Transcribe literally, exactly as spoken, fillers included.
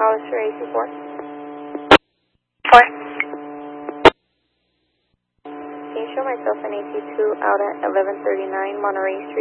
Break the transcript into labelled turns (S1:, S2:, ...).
S1: Hollister A two four.
S2: Four.
S1: Can you show myself an A T two out at eleven thirty-nine Monterey Street?